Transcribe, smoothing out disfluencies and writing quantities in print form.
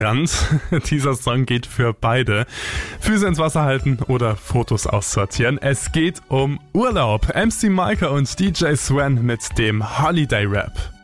Rand. Dieser Song geht für beide. Füße ins Wasser halten oder Fotos aussortieren. Es geht um Urlaub. MC Micah und DJ Sven mit dem Holiday Rap.